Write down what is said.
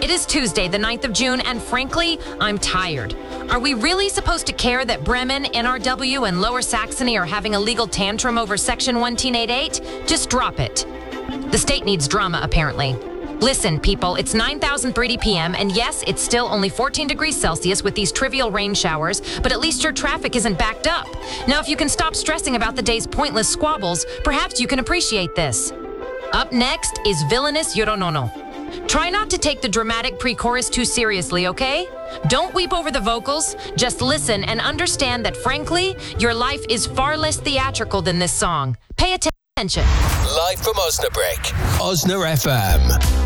It is Tuesday, the 9th of June, and frankly, I'm tired. Are we really supposed to care that Bremen, NRW, and Lower Saxony are having a legal tantrum over Section 188? Just drop it. The state needs drama, apparently. Listen, people, it's 9,030 p.m., and yes, it's still only 14 degrees Celsius with these trivial rain showers, but at least your traffic isn't backed up. Now, if you can stop stressing about the day's pointless squabbles, perhaps you can appreciate this. Up next is Villainous Yoronono. Try not to take the dramatic pre-chorus too seriously, okay? Don't weep over the vocals. Just listen and understand that, frankly, your life is far less theatrical than this song. Pay attention. Live from Osnabrück, Osna FM.